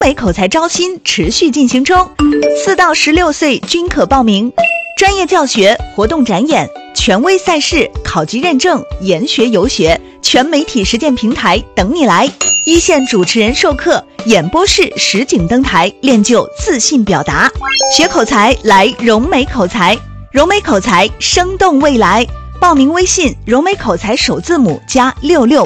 美口才招新持续进行中，4到16岁均可报名。专业教学、活动展演、权威赛事、考级认证、研学游学、全媒体实践平台等你来。一线主持人授课，演播室实景登台，练就自信表达。学口才来融美口才，融美口才生动未来。报名微信：融美口才首字母加66。